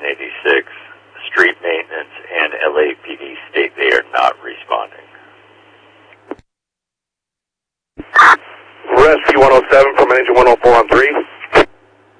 1986, street maintenance, and LAPD state they are not responding. Rescue 107 from engine 104 on 3.